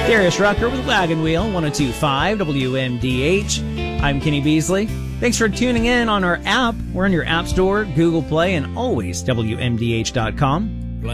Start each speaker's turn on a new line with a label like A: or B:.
A: Darius Rucker with Wagon Wheel, 102.5 WMDH. I'm Kenny Beasley. Thanks for tuning in on our app. We're in your App Store, Google Play, and always WMDH.com.